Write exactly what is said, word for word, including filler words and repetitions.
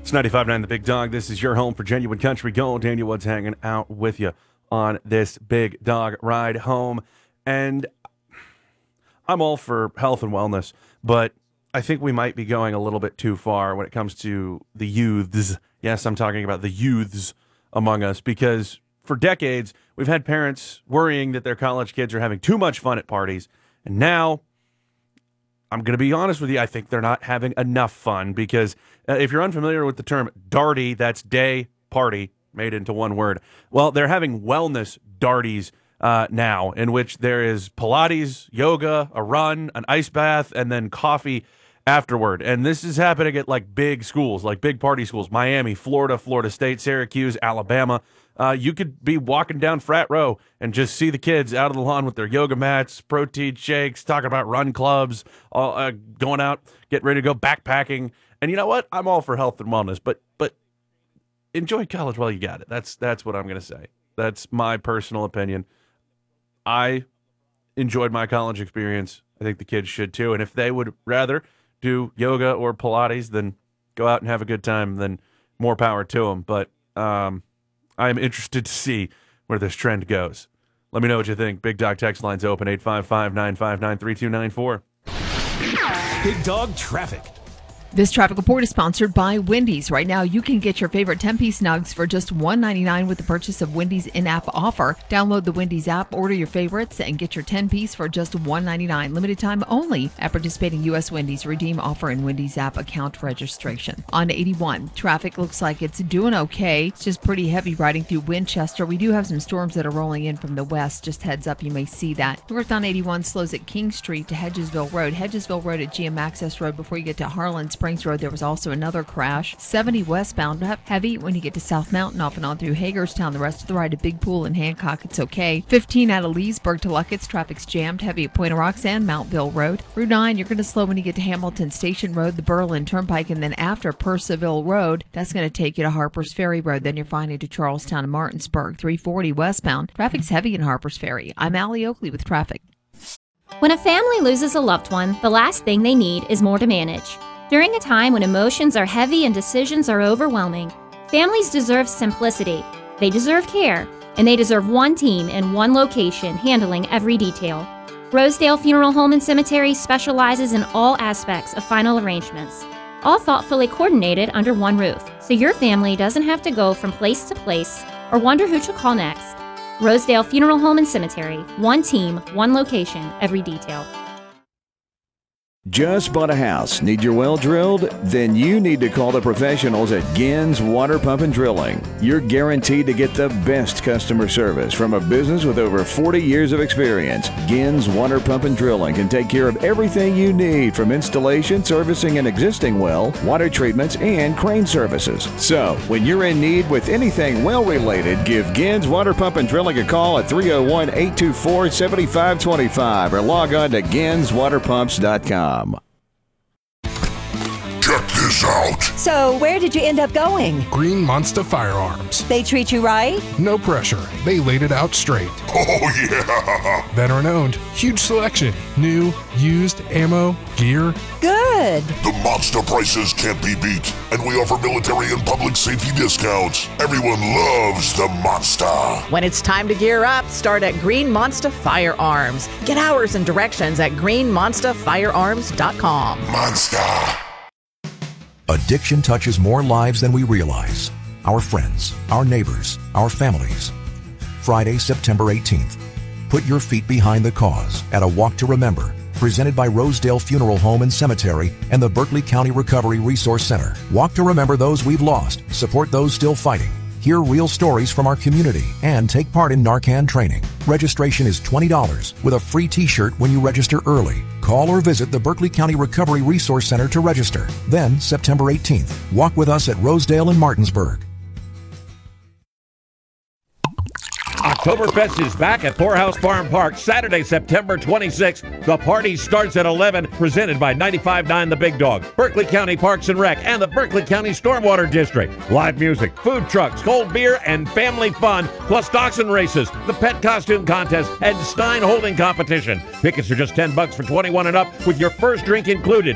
It's ninety-five point nine The Big Dog. This is your home for genuine country gold. Daniel Woods hanging out with you on this Big Dog ride home. And I'm all for health and wellness, but I think we might be going a little bit too far when it comes to the youths. Yes, I'm talking about the youths among us, because for decades, we've had parents worrying that their college kids are having too much fun at parties. And now, I'm going to be honest with you, I think they're not having enough fun, because uh, if you're unfamiliar with the term darty, that's day party made into one word. Well, they're having wellness darties uh, now, in which there is Pilates, yoga, a run, an ice bath, and then coffee afterward. And this is happening at like big schools, like big party schools, Miami, Florida, Florida State, Syracuse, Alabama. Uh, you could be walking down Frat Row and just see the kids out of the lawn with their yoga mats, protein shakes, talking about run clubs, all, uh, going out, getting ready to go backpacking. And you know what? I'm all for health and wellness, but but enjoy college while you got it. That's that's what I'm going to say. That's my personal opinion. I enjoyed my college experience. I think the kids should too. And if they would rather do yoga or Pilates than go out and have a good time, then more power to them. But um, I'm interested to see where this trend goes. Let me know what you think. Big Dog text line's open, eight five five, nine five nine, three two nine four. Big Dog Traffic. This traffic report is sponsored by Wendy's. Right now, you can get your favorite ten-piece nugs for just one ninety-nine with the purchase of Wendy's in-app offer. Download the Wendy's app, order your favorites, and get your ten-piece for just one ninety-nine. Limited time only at participating U S Wendy's. Redeem offer in Wendy's app account registration. On eighty-one, traffic looks like it's doing okay. It's just pretty heavy riding through Winchester. We do have some storms that are rolling in from the west. Just heads up, you may see that. North on eighty-one slows at King Street to Hedgesville Road. Hedgesville Road at G M Access Road before you get to Harlan Springs Road. There was also another crash. seventy westbound, heavy when you get to South Mountain, off and on through Hagerstown. The rest of the ride to Big Pool and Hancock, it's okay. fifteen out of Leesburg to Luckett's, traffic's jammed. Heavy at Point of Rocks and Mountville Road. Route nine, you're going to slow when you get to Hamilton Station Road, the Berlin Turnpike, and then after Purcellville Road, that's going to take you to Harper's Ferry Road. Then you're finding to Charlestown and Martinsburg. three forty westbound, traffic's heavy in Harper's Ferry. I'm Allie Oakley with traffic. When a family loses a loved one, the last thing they need is more to manage. During a time when emotions are heavy and decisions are overwhelming, families deserve simplicity, they deserve care, and they deserve one team in one location handling every detail. Rosedale Funeral Home and Cemetery specializes in all aspects of final arrangements, all thoughtfully coordinated under one roof, so your family doesn't have to go from place to place or wonder who to call next. Rosedale Funeral Home and Cemetery, one team, one location, every detail. Just bought a house? Need your well drilled? Then you need to call the professionals at Gins Water Pump and Drilling. You're guaranteed to get the best customer service from a business with over forty years of experience. Gins Water Pump and Drilling can take care of everything you need, from installation, servicing an existing well, water treatments, and crane services. So, when you're in need with anything well related, give Gins Water Pump and Drilling a call at three oh one, eight two four, seven five two five or log on to gins water pumps dot com. Check this out. So, where did you end up going? Green Monster Firearms. They treat you right? No pressure. They laid it out straight. Oh, yeah. Veteran owned. Huge selection. New, used, ammo, gear. Good. The monster prices can't be beat, and we offer military and public safety discounts. Everyone loves the monster. When it's time to gear up, start at Green Monster Firearms. Get hours and directions at green monster firearms dot com. Monster. Addiction touches more lives than we realize. Our friends, our neighbors, our families. Friday, September eighteenth. Put your feet behind the cause at a Walk to Remember, presented by Rosedale Funeral Home and Cemetery and the Berkeley County Recovery Resource Center. Walk to remember those we've lost, support those still fighting, hear real stories from our community, and take part in Narcan training. Registration is twenty dollars with a free t-shirt when you register early. Call or visit the Berkeley County Recovery Resource Center to register. Then, September eighteenth, walk with us at Rosedale and Martinsburg. Oktoberfest is back at Poorhouse Farm Park Saturday, September twenty-sixth. The party starts at eleven, presented by ninety-five point nine The Big Dog, Berkeley County Parks and Rec, and the Berkeley County Stormwater District. Live music, food trucks, cold beer, and family fun, plus dachshund races, the pet costume contest, and Stein holding competition. Tickets are just ten bucks for twenty-one and up, with your first drink included.